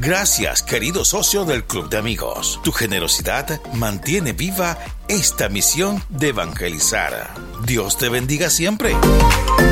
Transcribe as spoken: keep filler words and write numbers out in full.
Gracias, querido socio del Club de Amigos. Tu generosidad mantiene viva esta misión de evangelizar. Dios te bendiga siempre.